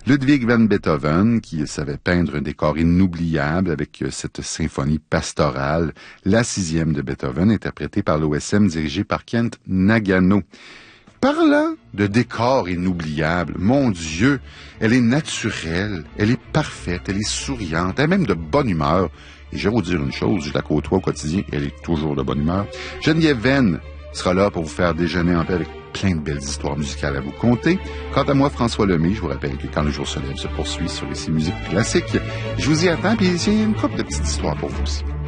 Ludwig van Beethoven, qui savait peindre un décor inoubliable avec cette symphonie pastorale, la 6e de Beethoven, interprétée par l'OSM dirigée par Kent Nagano. Parlant de décor inoubliable, mon Dieu, elle est naturelle, elle est parfaite, elle est souriante, elle est même de bonne humeur. Et je vais vous dire une chose, je la côtoie au quotidien, elle est toujours de bonne humeur. Geneviève Venn sera là pour vous faire déjeuner en paix avec plein de belles histoires musicales à vous conter. Quant à moi, François Lemay, je vous rappelle que Quand le jour se lève se poursuit sur les musiques classiques. Je vous y attends, puis il y a une couple de petites histoires pour vous aussi.